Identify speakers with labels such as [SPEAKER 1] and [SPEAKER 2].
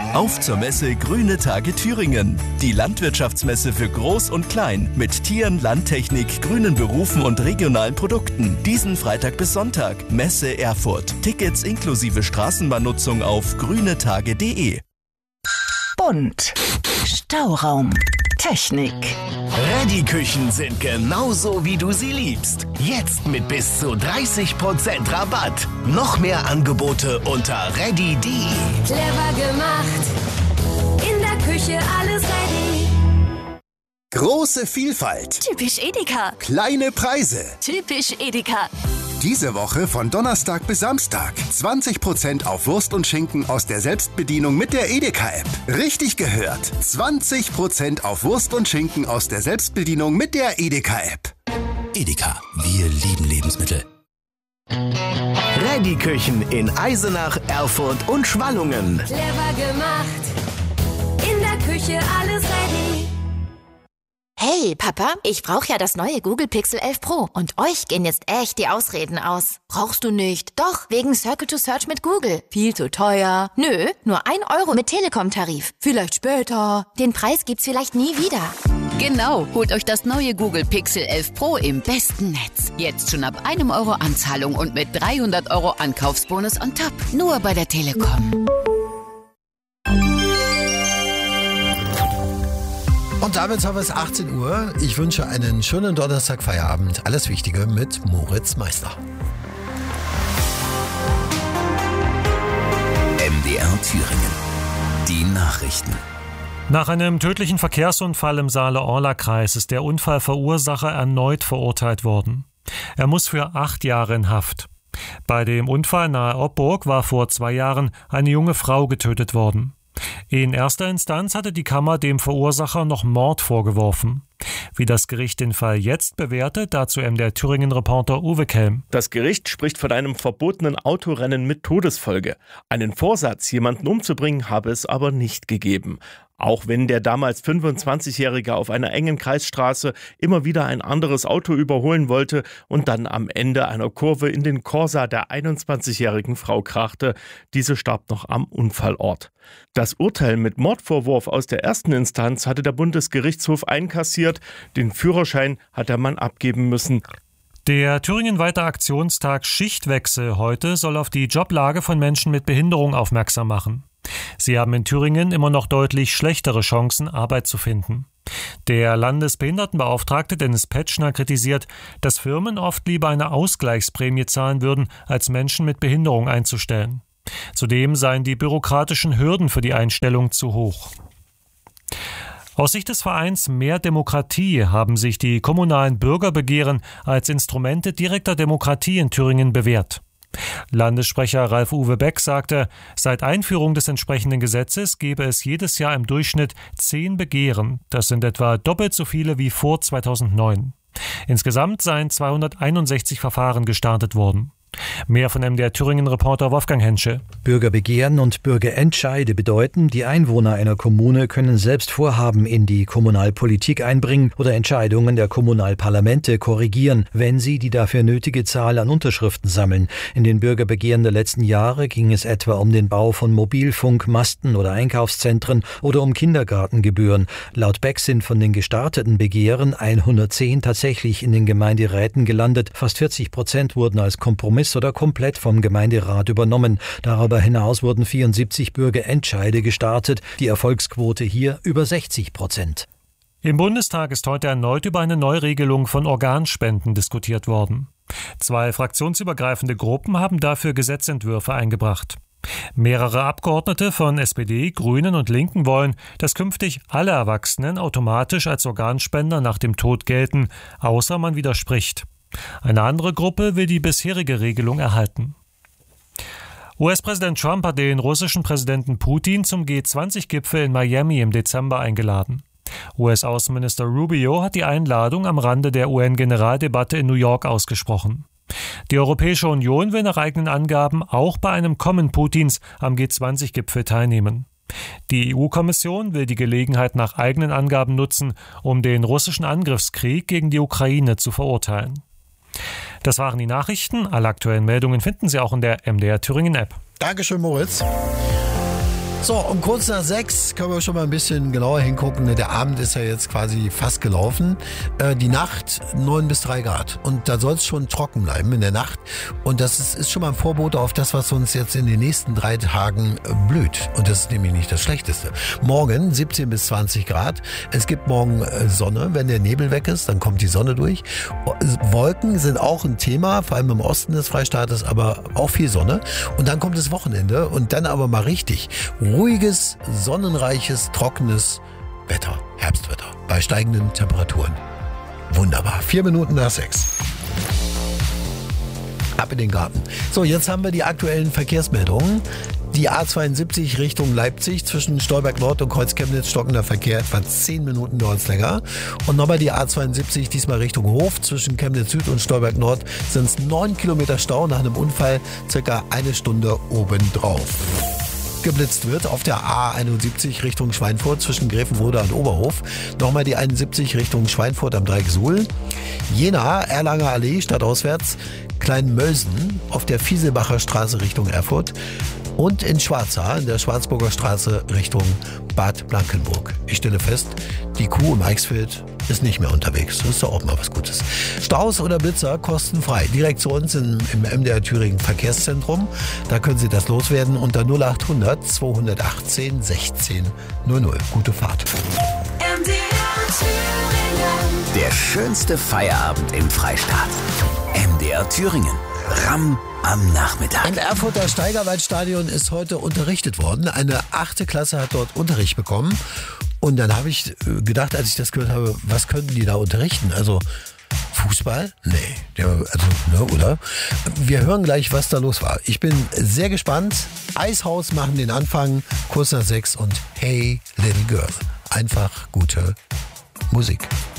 [SPEAKER 1] Auf zur Messe Grüne Tage Thüringen. Die Landwirtschaftsmesse für Groß und Klein mit Tieren, Landtechnik, grünen Berufen und regionalen Produkten. Diesen Freitag bis Sonntag. Messe Erfurt. Tickets inklusive Straßenbahnnutzung auf grünetage.de.
[SPEAKER 2] Bunt. Stauraum. Technik.
[SPEAKER 3] Reddy-Küchen sind genauso, wie du sie liebst. Jetzt mit bis zu 30% Rabatt. Noch mehr Angebote unter reddy.de.
[SPEAKER 4] Clever gemacht. In der Küche alles ready.
[SPEAKER 5] Große Vielfalt.
[SPEAKER 6] Typisch Edeka.
[SPEAKER 5] Kleine Preise.
[SPEAKER 6] Typisch Edeka.
[SPEAKER 5] Diese Woche von Donnerstag bis Samstag 20% auf Wurst und Schinken aus der Selbstbedienung mit der Edeka-App. Richtig gehört. 20% auf Wurst und Schinken aus der Selbstbedienung mit der Edeka-App.
[SPEAKER 3] Edeka, wir lieben Lebensmittel. Reddy-Küchen in Eisenach, Erfurt und Schwallungen.
[SPEAKER 4] Clever gemacht. In der Küche alles ready.
[SPEAKER 7] Hey, Papa, ich brauche ja das neue Google Pixel 11 Pro und euch gehen jetzt echt die Ausreden aus. Brauchst du nicht? Doch, wegen Circle to Search mit Google. Viel zu teuer. Nö, nur 1 Euro mit Telekom-Tarif. Vielleicht später. Den Preis gibt's vielleicht nie wieder.
[SPEAKER 8] Genau, holt euch das neue Google Pixel 11 Pro im besten Netz. Jetzt schon ab 1 Euro Anzahlung und mit 300 Euro Ankaufsbonus on top. Nur bei der Telekom.
[SPEAKER 9] Und damit haben wir es 18 Uhr. Ich wünsche einen schönen Donnerstag-Feierabend. Alles Wichtige mit Moritz Meister.
[SPEAKER 3] MDR Thüringen. Die Nachrichten.
[SPEAKER 10] Nach einem tödlichen Verkehrsunfall im Saale-Orla-Kreis ist der Unfallverursacher erneut verurteilt worden. Er muss für 8 Jahre in Haft. Bei dem Unfall nahe Oppburg war vor 2 Jahren eine junge Frau getötet worden. In erster Instanz hatte die Kammer dem Verursacher noch Mord vorgeworfen. Wie das Gericht den Fall jetzt bewertet, dazu MDR Thüringen-Reporter Uwe Kelm.
[SPEAKER 11] Das Gericht spricht von einem verbotenen Autorennen mit Todesfolge. Einen Vorsatz, jemanden umzubringen, habe es aber nicht gegeben. Auch wenn der damals 25-Jährige auf einer engen Kreisstraße immer wieder ein anderes Auto überholen wollte und dann am Ende einer Kurve in den Corsa der 21-jährigen Frau krachte. Diese starb noch am Unfallort. Das Urteil mit Mordvorwurf aus der ersten Instanz hatte der Bundesgerichtshof einkassiert. Den Führerschein hat der Mann abgeben müssen.
[SPEAKER 10] Der thüringenweite Aktionstag Schichtwechsel heute soll auf die Joblage von Menschen mit Behinderung aufmerksam machen. Sie haben in Thüringen immer noch deutlich schlechtere Chancen, Arbeit zu finden. Der Landesbehindertenbeauftragte Dennis Petschner kritisiert, dass Firmen oft lieber eine Ausgleichsprämie zahlen würden, als Menschen mit Behinderung einzustellen. Zudem seien die bürokratischen Hürden für die Einstellung zu hoch. Aus Sicht des Vereins Mehr Demokratie haben sich die kommunalen Bürgerbegehren als Instrumente direkter Demokratie in Thüringen bewährt. Landessprecher Ralf-Uwe Beck sagte, seit Einführung des entsprechenden Gesetzes gebe es jedes Jahr im Durchschnitt 10 Begehren. Das sind etwa doppelt so viele wie vor 2009. Insgesamt seien 261 Verfahren gestartet worden. Mehr von MDR Thüringen-Reporter Wolfgang Hensche.
[SPEAKER 12] Bürgerbegehren und Bürgerentscheide bedeuten, die Einwohner einer Kommune können selbst Vorhaben in die Kommunalpolitik einbringen oder Entscheidungen der Kommunalparlamente korrigieren, wenn sie die dafür nötige Zahl an Unterschriften sammeln. In den Bürgerbegehren der letzten Jahre ging es etwa um den Bau von Mobilfunkmasten oder Einkaufszentren oder um Kindergartengebühren. Laut Beck sind von den gestarteten Begehren 110 tatsächlich in den Gemeinderäten gelandet. Fast 40% wurden als Kompromiss oder komplett vom Gemeinderat übernommen. Darüber hinaus wurden 74 Bürgerentscheide gestartet. Die Erfolgsquote hier über 60%.
[SPEAKER 10] Im Bundestag ist heute erneut über eine Neuregelung von Organspenden diskutiert worden. 2 fraktionsübergreifende Gruppen haben dafür Gesetzentwürfe eingebracht. Mehrere Abgeordnete von SPD, Grünen und Linken wollen, dass künftig alle Erwachsenen automatisch als Organspender nach dem Tod gelten, außer man widerspricht. Eine andere Gruppe will die bisherige Regelung erhalten. US-Präsident Trump hat den russischen Präsidenten Putin zum G20-Gipfel in Miami im Dezember eingeladen. US-Außenminister Rubio hat die Einladung am Rande der UN-Generaldebatte in New York ausgesprochen. Die Europäische Union will nach eigenen Angaben auch bei einem Kommen Putins am G20-Gipfel teilnehmen. Die EU-Kommission will die Gelegenheit nach eigenen Angaben nutzen, um den russischen Angriffskrieg gegen die Ukraine zu verurteilen. Das waren die Nachrichten. Alle aktuellen Meldungen finden Sie auch in der MDR Thüringen App.
[SPEAKER 9] Dankeschön, Moritz. So, um kurz nach 6 können wir schon mal ein bisschen genauer hingucken. Der Abend ist ja jetzt quasi fast gelaufen. Die Nacht 9 bis 3 Grad. Und da soll es schon trocken bleiben in der Nacht. Und das ist schon mal ein Vorbote auf das, was uns jetzt in den nächsten 3 Tagen blüht. Und das ist nämlich nicht das Schlechteste. Morgen 17 bis 20 Grad. Es gibt morgen Sonne. Wenn der Nebel weg ist, dann kommt die Sonne durch. Wolken sind auch ein Thema, vor allem im Osten des Freistaates, aber auch viel Sonne. Und dann kommt das Wochenende und dann aber mal richtig ruhiges, sonnenreiches, trockenes Wetter, Herbstwetter, bei steigenden Temperaturen. Wunderbar. 4 Minuten nach 6. Ab in den Garten. So, jetzt haben wir die aktuellen Verkehrsmeldungen. Die A72 Richtung Leipzig zwischen Stolberg Nord und Kreuz-Chemnitz stockender Verkehr etwa 10 Minuten dauert es länger. Und nochmal die A72 diesmal Richtung Hof zwischen Chemnitz Süd und Stolberg Nord sind es 9 Kilometer Stau nach einem Unfall, circa 1 Stunde obendrauf. Geblitzt wird auf der A71 Richtung Schweinfurt zwischen Grevenrode und Oberhof. Nochmal die 71 Richtung Schweinfurt am Dreieck Suhl. Jena, Erlanger Allee, stadtauswärts, Kleinmölsen auf der Fieselbacher Straße Richtung Erfurt. Und in Schwarzhaar, in der Schwarzburger Straße Richtung Bad Blankenburg. Ich stelle fest, die Kuh im Eichsfeld ist nicht mehr unterwegs. Das ist doch auch mal was Gutes. Staus oder Blitzer kostenfrei. Direkt zu uns im MDR Thüringen Verkehrszentrum. Da können Sie das loswerden unter 0800 218 16 00. Gute Fahrt.
[SPEAKER 4] MDR Thüringen.
[SPEAKER 3] Der schönste Feierabend im Freistaat. MDR Thüringen. Ram am Nachmittag.
[SPEAKER 9] Im Erfurter Steigerwaldstadion ist heute unterrichtet worden. Eine 8. Klasse hat dort Unterricht bekommen. Und dann habe ich gedacht, als ich das gehört habe, was könnten die da unterrichten? Also Fußball? Nee, oder? Wir hören gleich, was da los war. Ich bin sehr gespannt. Eishaus machen den Anfang, kurz nach 6 und Hey Little Girl. Einfach gute Musik.